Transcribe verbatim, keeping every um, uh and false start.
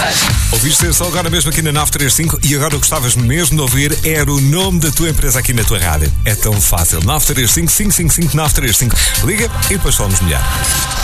Ouviste só agora mesmo aqui na nove três cinco e agora o que gostavas mesmo de ouvir era o nome da tua empresa aqui na tua rádio. É tão fácil. nove três cinco, cinco cinco cinco, nove três cinco. Liga e depois falamos melhor.